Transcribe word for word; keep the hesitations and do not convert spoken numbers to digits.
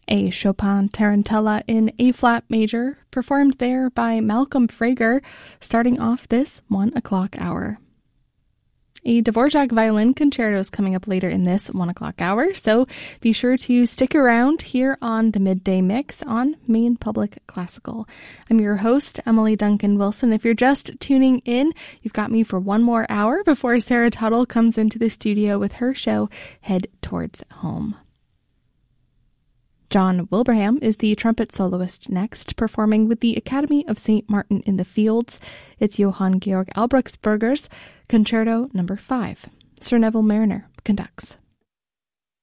A Chopin Tarantella in A-flat major, performed there by Malcolm Frager, starting off this one o'clock hour. A Dvorak violin concerto is coming up later in this one o'clock hour, so be sure to stick around here on the Midday Mix on Maine Public Classical. I'm your host, Emily Duncan Wilson. If you're just tuning in, you've got me for one more hour before Sarah Tuttle comes into the studio with her show, Head Towards Home. John Wilbraham is the trumpet soloist next, performing with the Academy of Saint Martin in the Fields. It's Johann Georg Albrechtsberger's Concerto Number five. Sir Neville Mariner conducts.